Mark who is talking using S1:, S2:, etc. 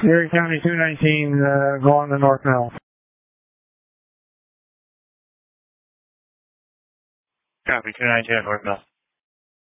S1: Erie County 219, going to North Mill.
S2: Copy, 219 at North Mill.